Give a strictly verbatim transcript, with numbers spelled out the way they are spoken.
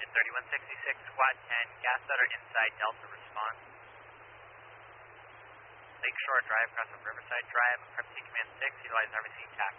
thirty-one sixty-six, squad ten, gas cutter inside, Delta response. Lakeshore Drive, cross of Riverside Drive, Cryptic Command six, utilize R B C T A C.